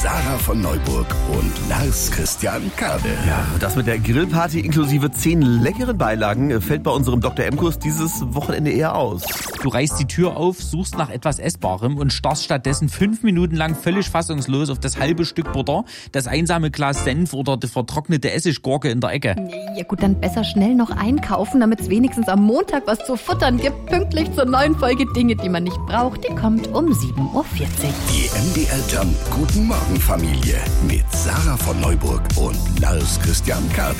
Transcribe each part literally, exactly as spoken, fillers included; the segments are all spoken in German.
Sarah von Neuburg und Lars Christian Kade. Ja, das mit der Grillparty inklusive zehn leckeren Beilagen fällt bei unserem Doktor M-Kurs dieses Wochenende eher aus. Du reißt die Tür auf, suchst nach etwas Essbarem und starrst stattdessen fünf Minuten lang völlig fassungslos auf das halbe Stück Butter, das einsame Glas Senf oder die vertrocknete Essiggurke in der Ecke. Ja gut, dann besser schnell noch einkaufen, damit es wenigstens am Montag was zu futtern gibt. Pünktlich zur neuen Folge Dinge, die man nicht braucht. Die kommt um sieben Uhr vierzig. Die M D R Jump Guten Morgen Familie mit Sarah von Neuburg und Lars Christian Kade.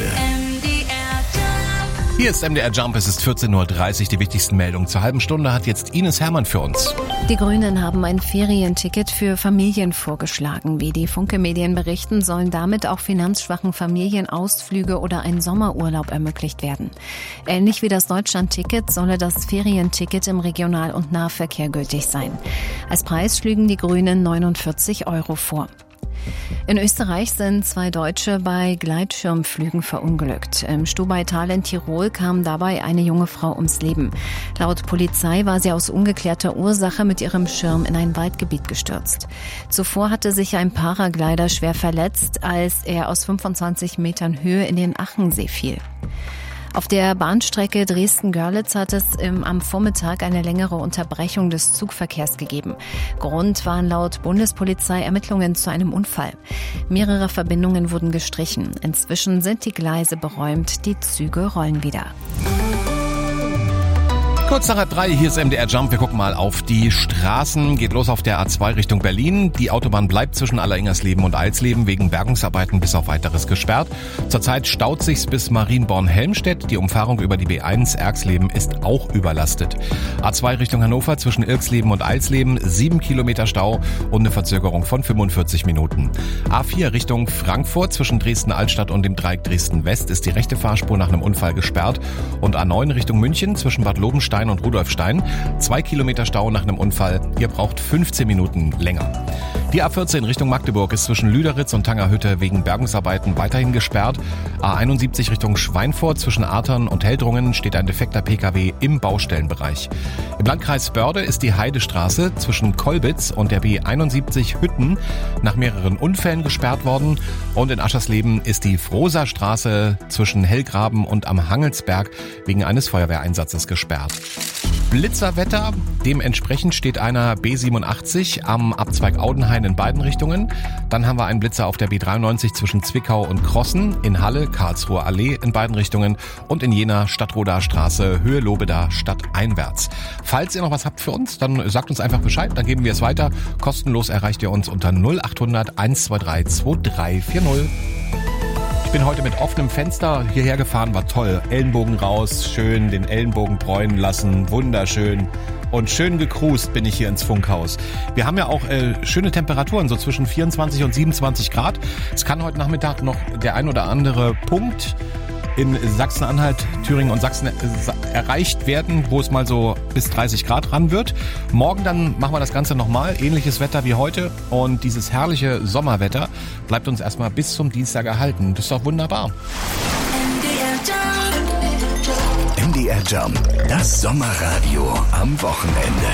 Hier ist M D R Jump, es ist vierzehn Uhr dreißig, die wichtigsten Meldungen. Zur halben Stunde hat jetzt Ines Hermann für uns. Die Grünen haben ein Ferienticket für Familien vorgeschlagen. Wie die Funke-Medien berichten, sollen damit auch finanzschwachen Familien Ausflüge oder ein Sommerurlaub ermöglicht werden. Ähnlich wie das Deutschland-Ticket solle das Ferienticket im Regional- und Nahverkehr gültig sein. Als Preis schlügen die Grünen neunundvierzig Euro vor. In Österreich sind zwei Deutsche bei Gleitschirmflügen verunglückt. Im Stubaital in Tirol kam dabei eine junge Frau ums Leben. Laut Polizei war sie aus ungeklärter Ursache mit ihrem Schirm in ein Waldgebiet gestürzt. Zuvor hatte sich ein Paraglider schwer verletzt, als er aus fünfundzwanzig Metern Höhe in den Achensee fiel. Auf der Bahnstrecke Dresden-Görlitz hat es im, am Vormittag eine längere Unterbrechung des Zugverkehrs gegeben. Grund waren laut Bundespolizei Ermittlungen zu einem Unfall. Mehrere Verbindungen wurden gestrichen. Inzwischen sind die Gleise beräumt, die Züge rollen wieder. Kurz nach halb drei, hier ist M D R Jump. Wir gucken mal auf die Straßen. Geht los auf der A zwei Richtung Berlin. Die Autobahn bleibt zwischen Alleringers-Leben und Eilsleben wegen Bergungsarbeiten bis auf Weiteres gesperrt. Zurzeit staut sich's bis Marienborn-Helmstedt. Die Umfahrung über die B eins Erxleben ist auch überlastet. A zwei Richtung Hannover zwischen Irxleben und Eilsleben. Sieben Kilometer Stau und eine Verzögerung von fünfundvierzig Minuten. A vier Richtung Frankfurt zwischen Dresden-Altstadt und dem Dreieck Dresden-West ist die rechte Fahrspur nach einem Unfall gesperrt. Und A neun Richtung München zwischen Bad Lobenstein und Rudolfstein. Zwei Kilometer Stau nach einem Unfall. Ihr braucht fünfzehn Minuten länger. Die A vierzehn Richtung Magdeburg ist zwischen Lüderitz und Tangerhütte wegen Bergungsarbeiten weiterhin gesperrt. A einundsiebzig Richtung Schweinfurt zwischen Artern und Heldrungen steht ein defekter P K W im Baustellenbereich. Im Landkreis Börde ist die Heidestraße zwischen Kolbitz und der B einundsiebzig Hütten nach mehreren Unfällen gesperrt worden. Und in Aschersleben ist die Frohser-Straße zwischen Hellgraben und am Hangelsberg wegen eines Feuerwehreinsatzes gesperrt. Blitzerwetter, dementsprechend steht einer B siebenundachtzig am Abzweig Audenhain in beiden Richtungen. Dann haben wir einen Blitzer auf der B dreiundneunzig zwischen Zwickau und Krossen, in Halle, Karlsruher Allee in beiden Richtungen und in Jena Stadtroder Straße, Höhe Lobeda, stadteinwärts. Falls ihr noch was habt für uns, dann sagt uns einfach Bescheid, dann geben wir es weiter. Kostenlos erreicht ihr uns unter null achthundert eins zwei drei zwei drei vier null. Ich bin heute mit offenem Fenster hierher gefahren, war toll. Ellenbogen raus, schön den Ellenbogen bräunen lassen, wunderschön. Und schön gecruised bin ich hier ins Funkhaus. Wir haben ja auch äh, schöne Temperaturen, so zwischen vierundzwanzig und siebenundzwanzig Grad. Es kann heute Nachmittag noch der ein oder andere Punkt in Sachsen-Anhalt, Thüringen und Sachsen erreicht werden, wo es mal so bis dreißig Grad ran wird. Morgen dann machen wir das Ganze nochmal. Ähnliches Wetter wie heute. Und dieses herrliche Sommerwetter bleibt uns erstmal bis zum Dienstag erhalten. Das ist doch wunderbar. M D R Jump, das Sommerradio am Wochenende.